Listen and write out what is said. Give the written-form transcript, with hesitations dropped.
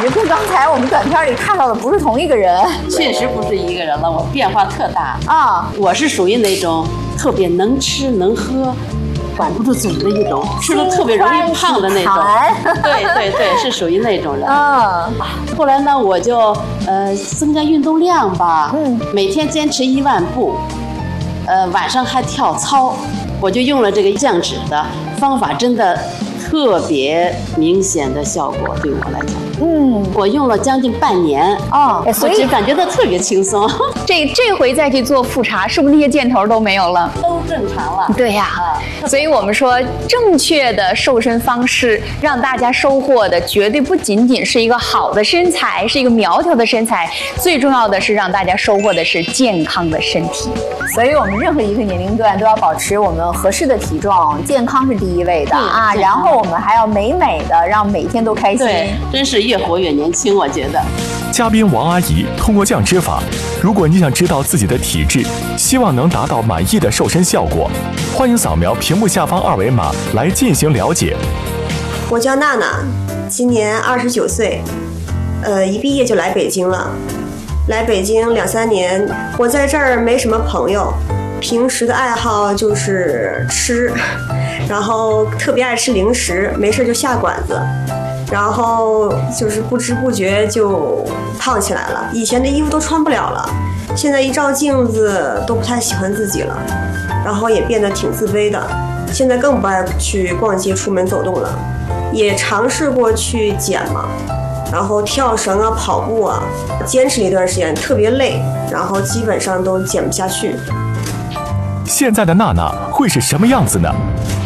觉跟刚才我们短片里看到的不是同一个人。 确实不是一个人了，我变化特大啊！ 我是属于那种特别能吃能喝，管不住嘴的一种，吃的特别容易胖的那种。对，是属于那种人。后来呢，我就增加运动量吧，每天坚持1万步，晚上还跳操，我就用了这个降脂的方法，真的特别明显的效果，对我来讲。我用了将近半年所以感觉到特别轻松。 这回再去做复查，是不是那些箭头都没有了？ 都正常了。 对呀，所以我们说正确的瘦身方式，让大家收获的绝对不仅仅是一个好的身材，是一个苗条的身材，最重要的是让大家收获的是健康的身体。 所以我们任何一个年龄段都要保持我们合适的体重，健康是第一位的然后我们还要美美的，让每天都开心。 对，真是越活越年轻，我觉得。 嘉宾王阿姨通过降脂法，如果你想知道自己的体质，希望能达到满意的瘦身效果，欢迎扫描屏幕下方2维码来进行了解。 我叫娜娜，今年29岁，一毕业就来北京了。来北京2、3年，我在这儿没什么朋友，平时的爱好就是吃，然后特别爱吃零食，没事就下馆子。然后就是不知不觉就胖起来了，以前的衣服都穿不了了，现在一照镜子都不太喜欢自己了，然后也变得挺自卑的，现在更不爱去逛街出门走动了，也尝试过去减嘛，然后跳绳啊跑步啊，坚持了一段时间特别累，然后基本上都减不下去。 现在的娜娜会是什么样子呢？